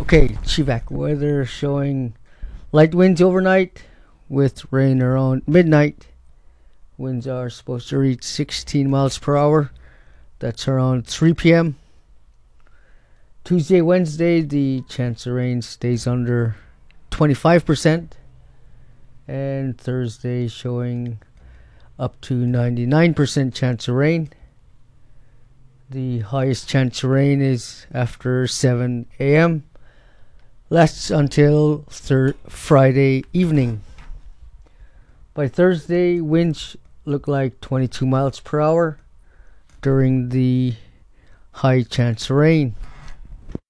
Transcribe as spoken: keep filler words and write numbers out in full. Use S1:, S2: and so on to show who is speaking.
S1: Okay, Chivac weather showing light winds overnight with rain around midnight. Winds are supposed to reach sixteen miles per hour. That's around three p.m. Tuesday, Wednesday, the chance of rain stays under twenty-five percent. And Thursday showing up to ninety-nine percent chance of rain. The highest chance of rain is after seven a.m. Lasts until thir- Friday evening. By Thursday, winds look like twenty-two miles per hour during the high chance of rain.